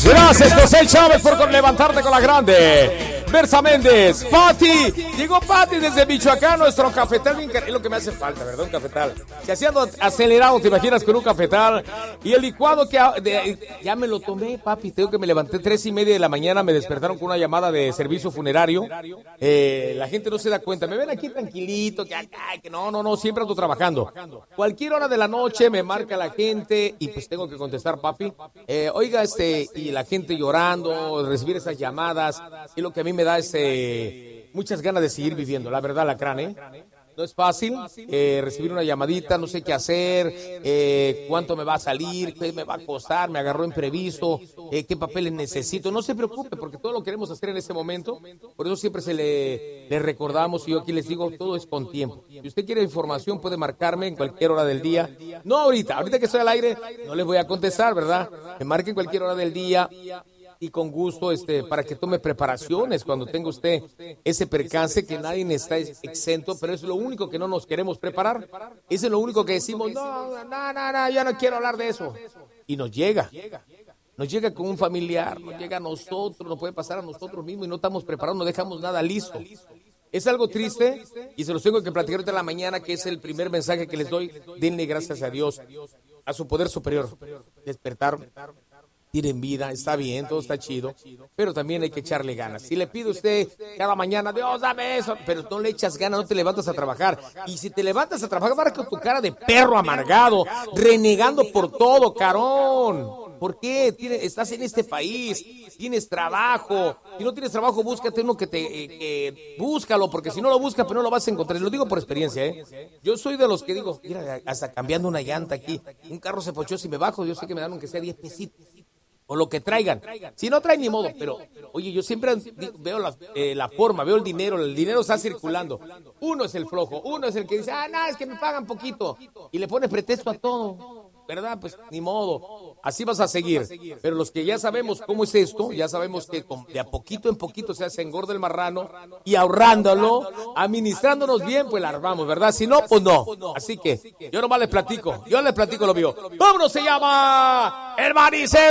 Gracias, José Chávez, por levantarte con la grande. Bersa Méndez, Pati, llegó Pati desde Michoacán, nuestro cafetal, es lo que me hace falta, ¿verdad? Un cafetal. Si haciendo acelerado, ¿te imaginas con un cafetal? Y el licuado que ya me lo tomé, papi, tengo que me levanté 3:30 de la mañana, me despertaron con una llamada de servicio funerario. La gente no se da cuenta, me ven aquí tranquilito, que no, siempre ando trabajando. Cualquier hora de la noche me marca la gente y pues tengo que contestar, papi. Oiga, y la gente llorando, recibir esas llamadas, y lo que a mí me da muchas ganas de seguir viviendo, la verdad, Lacrán, no es fácil recibir una llamadita, no sé qué hacer, cuánto me va a salir, qué me va a costar, me agarró imprevisto, qué papeles necesito. No se preocupe, porque todo lo queremos hacer en ese momento, por eso siempre le recordamos, y yo aquí les digo, todo es con tiempo. Si usted quiere información, puede marcarme en cualquier hora del día, no ahorita que estoy al aire, no les voy a contestar, ¿verdad? Me marque en cualquier hora del día, y con gusto para que tome preparaciones cuando tenga usted ese percance, que nadie está exento, pero es lo único que no nos queremos preparar. Eso es lo único que decimos, no, ya no quiero hablar de eso. Y nos llega con un familiar, nos llega a nosotros, nos puede pasar a nosotros mismos y no estamos preparados, no dejamos nada listo. Es algo triste y se los tengo que platicar ahorita en la mañana, que es el primer mensaje que les doy. Denle gracias a Dios, a su poder superior. Despertar, tienen vida, está bien, todo está chido, pero también hay que echarle ganas. Si le pide usted cada mañana, Dios, dame eso, pero no le echas ganas, no te levantas a trabajar. Y si te levantas a trabajar, vas con tu cara de perro amargado, renegando por todo, carón. ¿Por qué? Estás en este país, tienes trabajo. Si no tienes trabajo, búscate uno que búscalo, porque si no lo buscas, pues no lo vas a encontrar. Lo digo por experiencia, Yo soy de los que digo, mira, hasta cambiando una llanta aquí, un carro se pochó, si me bajo, yo sé que me dan aunque sea 10 pesitos. O lo que traigan. Si no traen, ni modo. Pero, oye, yo siempre veo la forma, veo el dinero está circulando. Uno es el flojo, uno es el que dice, es que me pagan poquito. Y le pone pretexto a todo, ¿verdad? Pues ni modo. Así vas a seguir. Pero los que ya sabemos cómo es esto, ya sabemos que de a poquito en poquito se engorda el marrano, y ahorrándolo, administrándonos bien, pues la armamos, ¿verdad? Si no, pues no. Así que yo nomás les platico lo mío. ¡Vámonos! Se llama el Manicero.